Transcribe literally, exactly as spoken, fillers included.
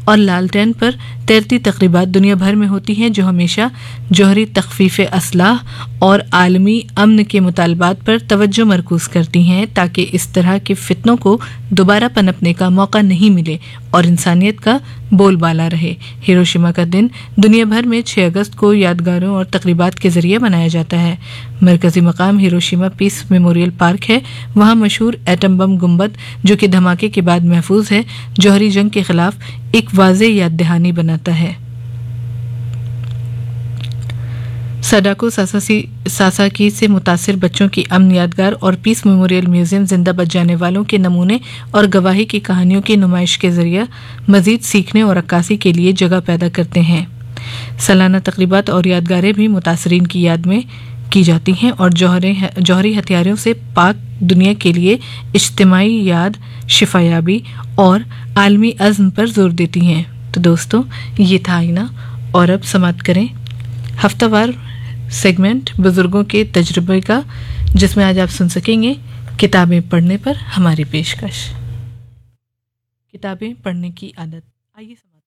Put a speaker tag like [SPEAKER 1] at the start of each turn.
[SPEAKER 1] اور لالٹین پر تیرتی تقریبات دنیا بھر میں ہوتی ہیں جو ہمیشہ جوہری تخفیف اصلاح اور عالمی امن کے مطالبات پر توجہ مرکوز کرتی ہیں تاکہ اس طرح کے فتنوں کو دوبارہ پنپنے کا موقع نہیں ملے اور انسانیت کا بول بالا رہے۔ ہیروشیما کا دن دنیا بھر میں چھ اگست کو یادگاروں اور تقریبات کے ذریعے منایا جاتا ہے۔ مرکزی مقام ہیروشیما پیس میموریل پارک ہے۔ وہاں مشہور ایٹم بم گنبد جو کہ دھماکے کے بعد محفوظ ہے، جوہری جنگ کے خلاف ایک واضح یاد دہانی بناتا ہے۔ ساڈاکو ساساکی سے متاثر بچوں کی امن یادگار اور پیس میموریل میوزیم زندہ بچ جانے والوں کے نمونے اور گواہی کی کہانیوں کی نمائش کے ذریعے مزید سیکھنے اور عکاسی کے لیے جگہ پیدا کرتے ہیں۔ سالانہ تقریبات اور یادگاریں بھی متاثرین کی یاد میں کی جاتی ہیں اور جوہری ہتھیاروں سے پاک دنیا کے لیے اجتماعی یاد، شفا یابی اور عالمی عزم پر زور دیتی ہیں۔ تو دوستو، یہ تھا آئینہ، اور اب سماعت کریں ہفتہ وار سیگمنٹ بزرگوں کے تجربے کا، جس میں آج آپ سن سکیں گے کتابیں پڑھنے پر ہماری پیشکش۔ کتابیں پڑھنے کی عادت، آئیے سماعت